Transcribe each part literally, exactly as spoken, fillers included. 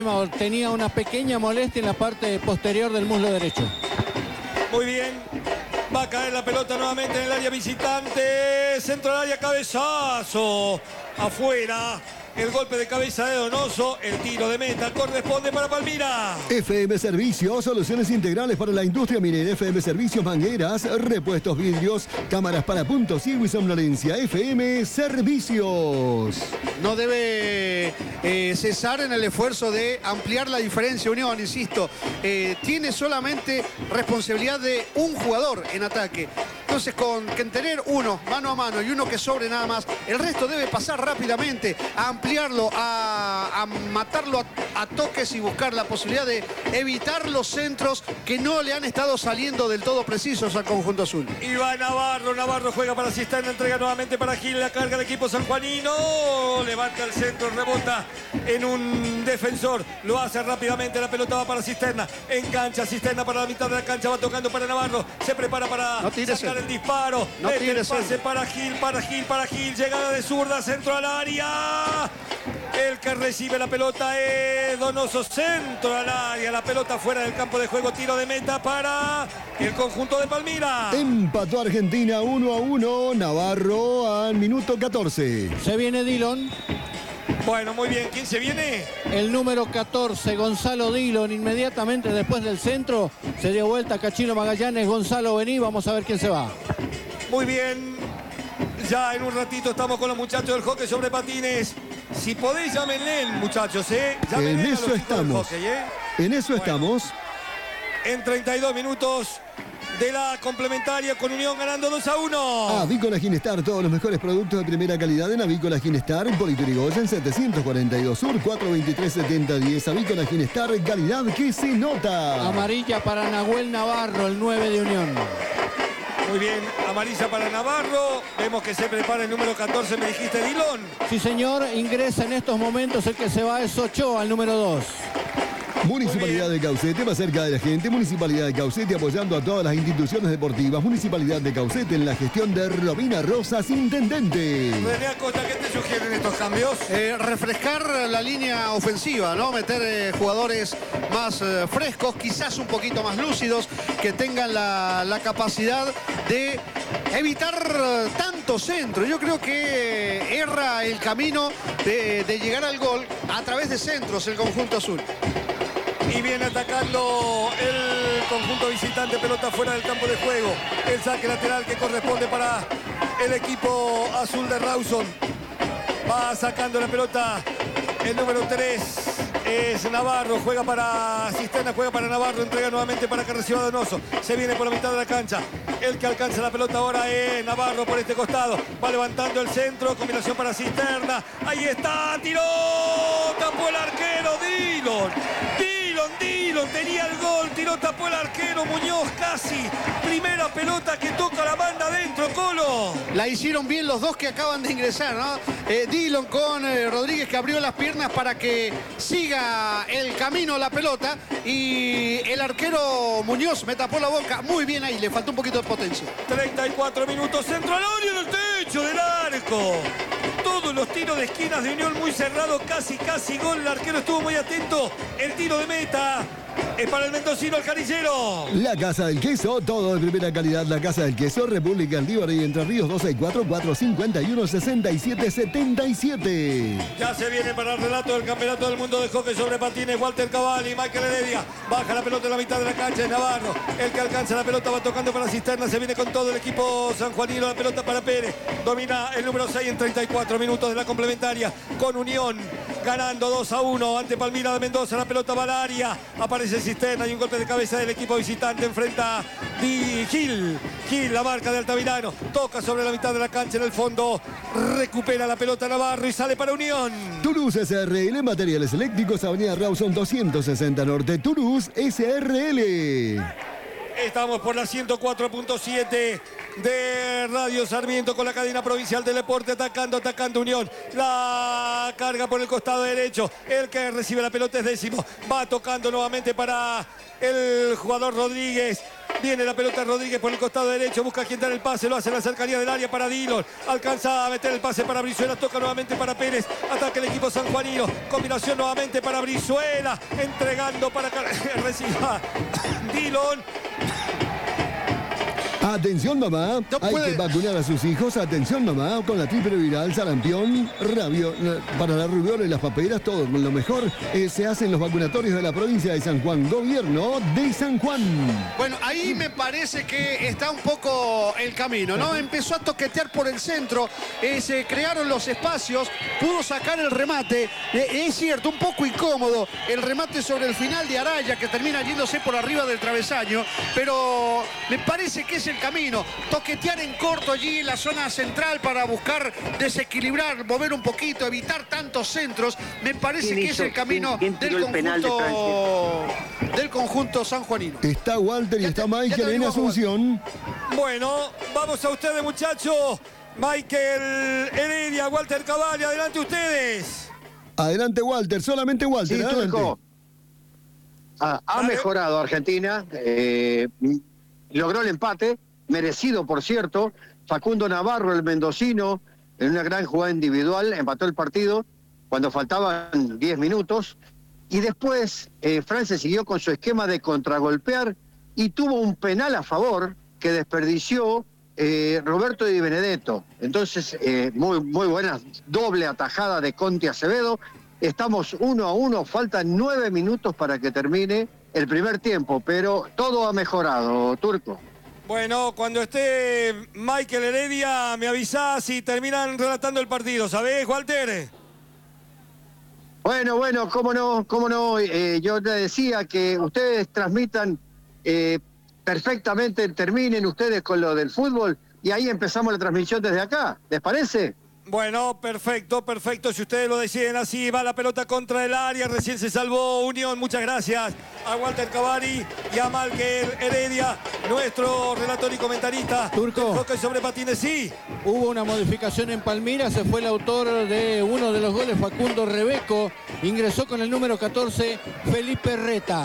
Tenía una pequeña molestia en la parte posterior del muslo derecho. Muy bien. Va a caer la pelota nuevamente en el área visitante. Centro del área, cabezazo. Afuera. El golpe de cabeza de Donoso, el tiro de meta corresponde para Palmira. F M Servicios, soluciones integrales para la industria minera. F M Servicios, mangueras, repuestos, vidrios, cámaras para punto ciego y somnolencia. F M Servicios. No debe eh, cesar en el esfuerzo de ampliar la diferencia. Unión, insisto, eh, tiene solamente responsabilidad de un jugador en ataque. Entonces, con que tener uno mano a mano y uno que sobre nada más, el resto debe pasar rápidamente a ampliarlo, a, a matarlo a, a toques y buscar la posibilidad de evitar los centros que no le han estado saliendo del todo precisos al conjunto azul. Y va Navarro, Navarro juega para Cisterna, entrega nuevamente para Gil, la carga del equipo sanjuanino, levanta el centro, rebota en un defensor, lo hace rápidamente, la pelota va para Cisterna, engancha Cisterna para la mitad de la cancha, va tocando para Navarro, se prepara para no sacar el disparo, no el pase para Gil, para Gil, para Gil, llegada de zurda, centro al área. El que recibe la pelota es Donoso, centro al área, la pelota fuera del campo de juego, tiro de meta para el conjunto de Palmira. Empató Argentina uno a uno, Navarro al minuto catorce. Se viene Dillon. Bueno, muy bien, ¿quién se viene? El número catorce, Gonzalo Dillon, inmediatamente después del centro, se dio vuelta Cachino Magallanes, Gonzalo vení, vamos a ver quién se va. Muy bien, ya en un ratito estamos con los muchachos del hockey sobre patines. Si podéis, llámenle, muchachos, ¿eh? Llámenle en eso estamos. Hockey, ¿eh? En eso bueno, estamos. En treinta y dos minutos de la complementaria con Unión ganando dos a uno. Avícola Ginestar, todos los mejores productos de primera calidad en Avícola Ginestar, en Polito Yrigoyen, setecientos cuarenta y dos Sur, cuatrocientos veintitrés, setenta diez. Avícola Ginestar, calidad que se nota. Amarilla para Nahuel Navarro, el nueve de Unión. Muy bien, amarilla para Navarro. Vemos que se prepara el número catorce, me dijiste, Dillon. Sí, señor, ingresa en estos momentos, el que se va es Ochoa, el número dos. Municipalidad de Caucete, más cerca de la gente. Municipalidad de Caucete apoyando a todas las instituciones deportivas. Municipalidad de Caucete en la gestión de Robina Rosas, intendente. René Acosta, ¿qué te sugieren estos cambios? Eh, refrescar la línea ofensiva, ¿no? Meter eh, jugadores más eh, frescos, quizás un poquito más lúcidos, que tengan la, la capacidad de evitar tanto centro. Yo creo que erra el camino de, de llegar al gol a través de centros el conjunto azul. Y viene atacando el conjunto visitante, pelota fuera del campo de juego. El saque lateral que corresponde para el equipo azul de Rawson. Va sacando la pelota el número tres. Es Navarro, juega para Cisterna, juega para Navarro, entrega nuevamente para que reciba Donoso. Se viene por la mitad de la cancha. El que alcanza la pelota ahora es Navarro por este costado. Va levantando el centro, combinación para Cisterna. Ahí está, tiró, tapó el arquero, Dillon. Dillon, Dillon, tenía el gol, tiró, tapó el arquero, Muñoz casi. Primera pelota que toca la banda adentro, Colo. La hicieron bien los dos que acaban de ingresar, ¿no? Eh, Dillon con eh, Rodríguez, que abrió las piernas para que siga el camino la pelota. Y el arquero Muñoz me tapó la boca. Muy bien ahí, le faltó un poquito de potencia. treinta y cuatro minutos, centro al área, en el techo del arco. Todos los tiros de esquinas de Unión muy cerrado, casi, casi gol. El arquero estuvo muy atento. El tiro de meta es para el mendocino, el carnicero. La Casa del Queso, todo de primera calidad. La Casa del Queso, República Andívar y Entre Ríos, dos seis cuatro, cuatro cinco uno, seis siete siete siete. Ya se viene para el relato del campeonato del mundo de hockey sobre patines. Walter Cavalli, Michael Heredia. Baja la pelota en la mitad de la cancha, es Navarro. El que alcanza la pelota va tocando para Cisterna. Se viene con todo el equipo sanjuanino. La pelota para Pérez. Domina el número seis en treinta y cuatro minutos de la complementaria. Con Unión ganando dos a uno ante Palmira de Mendoza. La pelota va al área. Aparece Cisterna y un golpe de cabeza del equipo visitante. Enfrenta a Gil. Gil, la marca de Altamirano. Toca sobre la mitad de la cancha en el fondo. Recupera la pelota Navarro y sale para Unión. Toulouse S R L, materiales eléctricos, avenida Rawson doscientos sesenta Norte. Toulouse S R L. Estamos por la ciento cuatro punto siete de Radio Sarmiento con la cadena provincial del deporte, atacando, atacando Unión. La carga por el costado derecho. El que recibe la pelota es décimo. Va tocando nuevamente para el jugador Rodríguez. Viene la pelota Rodríguez por el costado derecho, busca quien dar el pase, lo hace en la cercanía del área para Dillon. Alcanza a meter el pase para Brizuela, toca nuevamente para Pérez. Ataca el equipo sanjuanino. Combinación nuevamente para Brizuela, entregando para reciba Dillon. Atención mamá, No hay puede- que vacunar a sus hijos. Atención mamá, con la triple viral, sarampión, rabio, para la rubiola y las paperas, todo lo mejor. eh, se hacen los vacunatorios de la provincia de San Juan. Gobierno de San Juan. Bueno, ahí me parece que está un poco el camino, ¿no? Empezó a toquetear por el centro, eh, se crearon los espacios, pudo sacar el remate. Eh, es cierto, un poco incómodo el remate sobre el final de Araya, que termina yéndose por arriba del travesaño, pero me parece que es el camino. Toquetear en corto allí en la zona central para buscar desequilibrar, mover un poquito, evitar tantos centros. Me parece que es el camino ¿Quién tiró del el penal de conjunto, del conjunto sanjuanino. Está Walter y Ya está te- ya te Michael en averiguamos. Asunción. Bueno, vamos a ustedes, muchachos. Michael Heredia, Walter Cavalli, adelante ustedes. Adelante Walter, solamente Walter. Sí, adelante. Turco. Ha, ha Dale. mejorado Argentina. eh, logró el empate, merecido por cierto. Facundo Navarro, el mendocino, en una gran jugada individual, empató el partido cuando faltaban diez minutos. Y después eh, Francia siguió con su esquema de contragolpear y tuvo un penal a favor que desperdició eh, Roberto Di Benedetto. Entonces, eh, muy, muy buena doble atajada de Conti Acevedo. Estamos uno a uno, faltan nueve minutos para que termine el primer tiempo, pero todo ha mejorado, Turco. Bueno, cuando esté Michael Heredia, me avisás si terminan relatando el partido, ¿sabés, Walter? Bueno, bueno, cómo no, cómo no. Eh, yo te decía que ustedes transmitan eh, perfectamente, terminen ustedes con lo del fútbol y ahí empezamos la transmisión desde acá. ¿Les parece? Bueno, perfecto, perfecto. Si ustedes lo deciden así, va la pelota contra el área. Recién se salvó Unión. Muchas gracias a Walter Cavalli y a Michael Heredia, nuestro relator y comentarista. Turco. del hockey sobre patines, sí. Hubo una modificación en Palmira, se fue el autor de uno de los goles, Facundo Rebeco. Ingresó con el número catorce, Felipe Reta.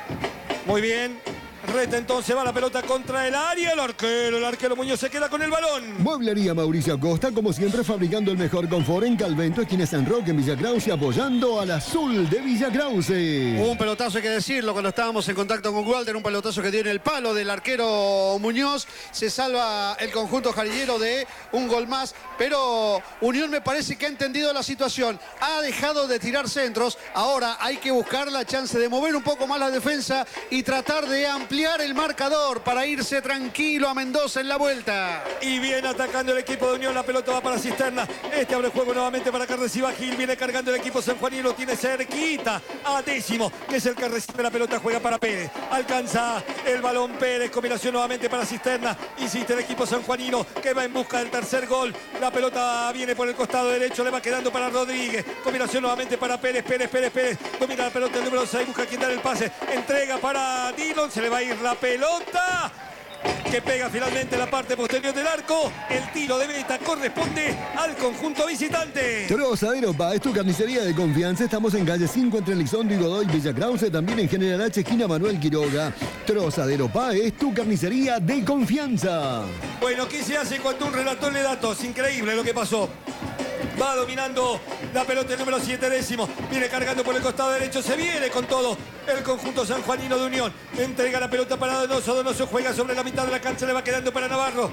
Muy bien. Reta entonces, va la pelota contra el área. El arquero, el arquero Muñoz se queda con el balón. Mueblería Mauricio Acosta, como siempre, fabricando el mejor confort en Calvento, esquina San Roque, en Villa Krause, apoyando al azul de Villa Krause. Un pelotazo, hay que decirlo, cuando estábamos en contacto con Walter, un pelotazo que dio en el palo del arquero Muñoz. Se salva el conjunto jarillero de un gol más, pero Unión me parece que ha entendido la situación. Ha dejado de tirar centros, ahora hay que buscar la chance de mover un poco más la defensa y tratar de ampliar el marcador para irse tranquilo a Mendoza en la vuelta. Y viene atacando el equipo de Unión, la pelota va para Cisterna. Este abre juego nuevamente para que reciba Gil. Viene cargando el equipo sanjuanino, tiene cerquita a Décimo, que es el que recibe la pelota, juega para Pérez. Alcanza el balón Pérez, combinación nuevamente para Cisterna. Insiste el equipo sanjuanino que va en busca del tercer gol. La pelota viene por el costado derecho, le va quedando para Rodríguez. Combinación nuevamente para Pérez, Pérez, Pérez, Pérez. Domina la pelota el número seis, busca quien dar el pase. Entrega para Dillon, se le va a ir la pelota que pega finalmente la parte posterior del arco. El tiro de meta corresponde al conjunto visitante. Trozadero Pa es tu carnicería de confianza. Estamos en calle cinco entre Elizondo y Godoy, Villa Krause, también en General H, esquina Manuel Quiroga. Trozadero Pa es tu carnicería de confianza. Bueno, ¿qué se hace cuando un relator le da tos? Increíble lo que pasó. Va dominando la pelota el número siete, Décimo. Viene cargando por el costado derecho. Se viene con todo el conjunto sanjuanino de Unión. Entrega la pelota para Donoso. Donoso juega sobre la mitad de la cancha. Le va quedando para Navarro.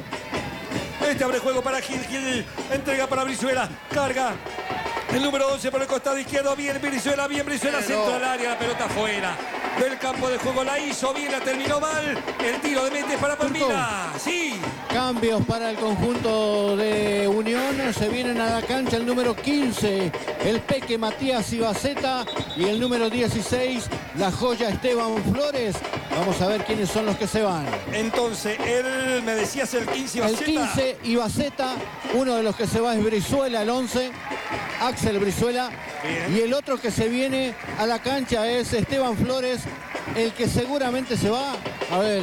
Este abre juego para Gil. Gil entrega para Brizuela. Carga el número once por el costado izquierdo. Bien Brizuela, bien Brizuela. Pero... Centro al área. La pelota fuera del campo de juego. La hizo bien, la terminó mal. El tiro de Méndez para Palmira. Sí. Cambios para el conjunto de Unión. Se vienen a la cancha el número quince, el Peque Matías Ibaceta, y el número dieciséis, la joya Esteban Flores. Vamos a ver quiénes son los que se van. Entonces, él me decías el quince El Ibaceta. quince, Ibaceta. Uno de los que se va es Brizuela, el once, Axel Brizuela. Bien. Y el otro que se viene a la cancha es Esteban Flores. El que seguramente se va, a ver,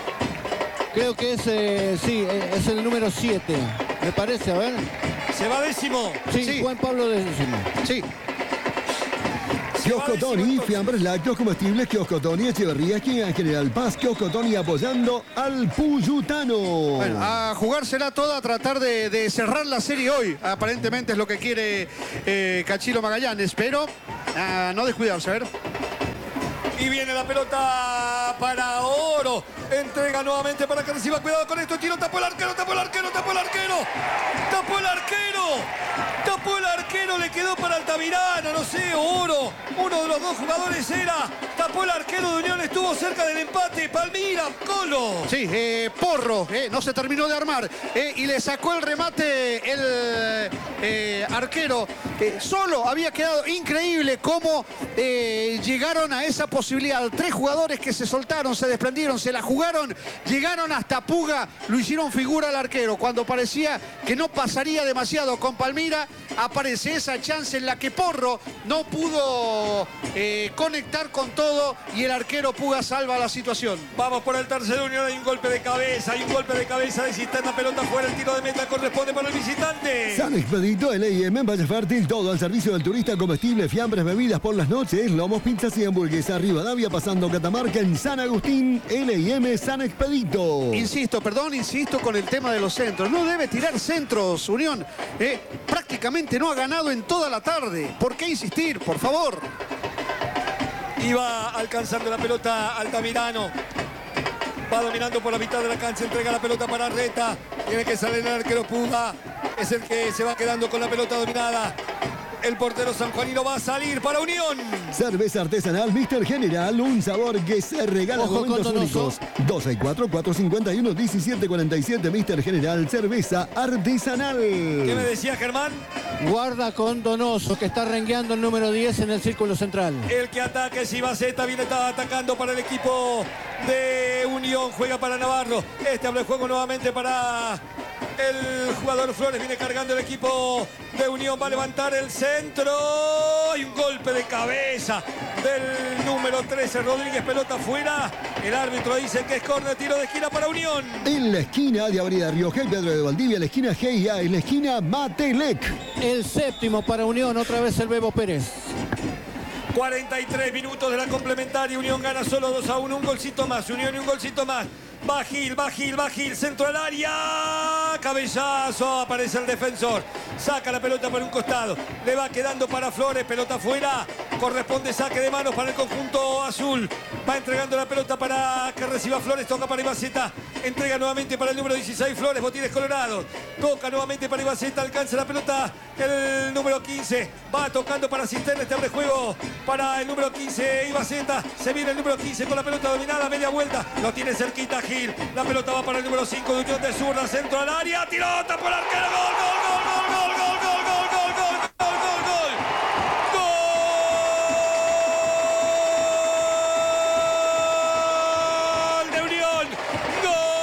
creo que es, eh, sí, es el número siete, me parece, a ver. Se va Décimo. Sí, Sí. Juan Pablo Décimo. Sí. Kiosco Tony, fiambres lácteos, comestibles, Kiosco Tony, Echeverría, esquina General Paz, Kiosco Tony apoyando al Puyutano. Bueno, a jugársela toda, a tratar de, de cerrar la serie hoy. Aparentemente es lo que quiere eh, Cachilo Magallanes, pero a no descuidarse, a ver. Y viene la pelota para Oro. Entrega nuevamente para que reciba. Cuidado con esto. Tiro, tapó el arquero, tapó el arquero, tapó el arquero. Tapó el arquero. Tapó el arquero, le quedó para Altamirano, no sé, Oro. Uno de los dos jugadores era. Tapó el arquero de Unión, estuvo cerca del empate. Palmira, Colo. Sí, eh, Porro, eh, no se terminó de armar. Eh, y le sacó el remate el eh, arquero. Eh, solo había quedado increíble cómo eh, llegaron a esa posibilidad. Tres jugadores que se soltaron, se desprendieron, se la jugaron, llegaron hasta Puga, lo hicieron figura al arquero. Cuando parecía que no pasaría demasiado con Palmira, aparece esa chance en la que Porro no pudo eh, conectar con todo y el arquero Puga salva la situación. Vamos por el tercer Unión, hay un golpe de cabeza, hay un golpe de cabeza de Cisterna, pelota fuera, el tiro de meta corresponde para el visitante. San Expedito, L I M en Valle Fértil, todo al servicio del turista, comestible, fiambres, bebidas por las noches, lomos, pinzas y hamburguesas. Rivadavia pasando Catamarca en San Agustín, L I M San Expedito. Insisto, perdón, insisto con el tema de los centros. No debe tirar centros, Unión. Eh, prácticamente no ha ganado en toda la tarde. ¿Por qué insistir, por favor? Iba alcanzando la pelota Altamirano. Va dominando por la mitad de la cancha, entrega la pelota para Reta. Tiene que salir el arquero Puga. Es el que se va quedando con la pelota dominada. El portero sanjuanino va a salir para Unión. Cerveza artesanal míster General, un sabor que se regala en momentos únicos. dos seis cuatro, cuatro cinco uno, uno siete cuatro siete míster General, cerveza artesanal. ¿Qué me decía Germán? Guarda con Donoso, que está rengueando el número diez en el círculo central. El que ataca es Ibaceta, viene está atacando para el equipo de Unión, juega para Navarro. Este abre el juego nuevamente para el jugador Flores, viene cargando el equipo de Unión, va a levantar el centro. Hay un golpe de cabeza del número trece, Rodríguez, pelota fuera. El árbitro dice que es córner, tiro de esquina para Unión. En la esquina de Avenida Río G, Pedro de Valdivia, en la esquina G I A, en la esquina Matelec. El séptimo para Unión, otra vez el Bebo Pérez. cuarenta y tres minutos de la complementaria. Unión gana solo dos a uno. Un golcito más. Unión y un golcito más. Va Gil, va Gil, va Gil. Centro al área. Cabezazo. Aparece el defensor. Saca la pelota por un costado. Le va quedando para Flores. Pelota afuera. Corresponde saque de manos para el conjunto azul. Va entregando la pelota para que reciba Flores. Toca para Ibaceta. Entrega nuevamente para el número dieciséis. Flores, Botines Colorados. Toca nuevamente para Ibaceta. Alcanza la pelota el número quince. Va tocando para Cisterna. Este abre juego para el número quince. Ibaceta. Se viene el número quince con la pelota dominada. Media vuelta. Lo tiene cerquita Gil. La pelota va para el número cinco de Unión de Zurda. Centro al área. Tiró. Tapó el arquero. Gol, gol, gol.